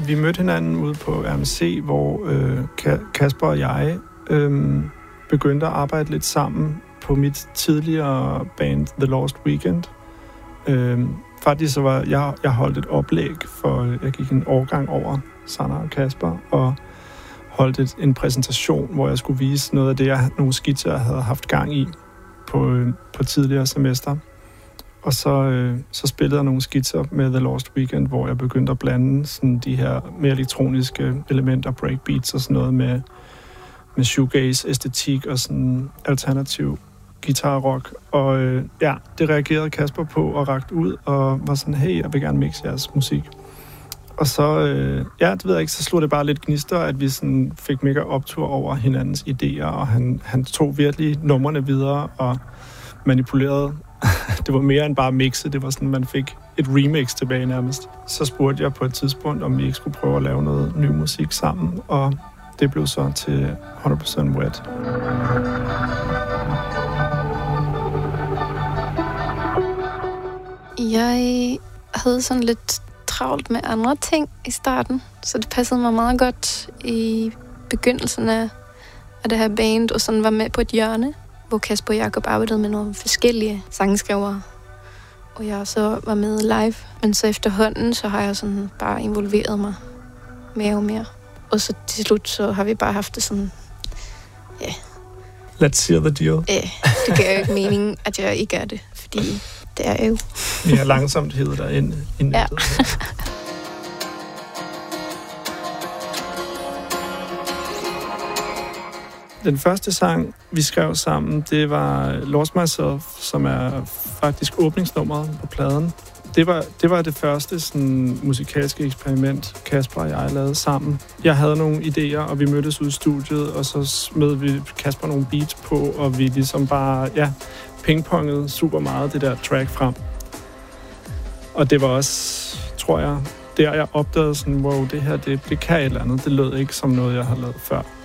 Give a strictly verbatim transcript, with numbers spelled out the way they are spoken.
vi mødte hinanden ude på R M C, hvor øh, Kasper og jeg øh, begyndte at arbejde lidt sammen på mit tidligere band The Lost Weekend. Øh, faktisk så var jeg, jeg holdt et oplæg for, jeg gik en årgang over Sanna og Kasper, og holdt et, en præsentation, hvor jeg skulle vise noget af det, jeg, nogle skitser, jeg havde haft gang i på, på tidligere semester. Og så, øh, så spillede jeg nogle skitser med The Lost Weekend, hvor jeg begyndte at blande sådan de her mere elektroniske elementer, breakbeats og sådan noget med, med shoegaze, æstetik og sådan alternativ guitar-rock. Og øh, ja, det reagerede Kasper på og rakte ud og var sådan, hey, jeg vil gerne mixe jeres musik. Og så, øh, ja, det ved jeg ikke, så slog det bare lidt gnister, at vi sådan fik mega optur over hinandens idéer, og han, han tog virkelig numrene videre og manipulerede. Det var mere end bare mixe, det var sådan, man fik et remix tilbage nærmest. Så spurgte jeg på et tidspunkt, om vi ikke skulle prøve at lave noget ny musik sammen, og det blev så til hundrede procent Wet. Jeg havde sådan lidt travlt med andre ting i starten, så det passede mig meget godt i begyndelsen af, af det her band, og sådan var med på et hjørne, hvor Kasper og Jacob arbejdede med nogle forskellige sangskrivere, og jeg så var med live. Men så efterhånden, så har jeg sådan bare involveret mig mere og mere. Og så til slut, så har vi bare haft det sådan, ja. Yeah. Let's seal the deal. Ja, yeah, det giver jo ikke mening, at jeg ikke er det, fordi det er jo. Vi har langsomt hævet dig ind i nettet. Ja. Den første sang, vi skrev sammen, det var Lost Myself, som er faktisk åbningsnummeret på pladen. Det var det, var det første sådan, musikalske eksperiment, Kasper og jeg lavede sammen. Jeg havde nogle idéer, og vi mødtes ude i studiet, og så smed vi Kasper nogle beats på, og vi ligesom bare, ja, pingpongede super meget det der track frem. Og det var også, tror jeg, der jeg opdagede sådan, wow, det her, det, det kan et eller andet. Det lød ikke som noget, jeg har lavet før.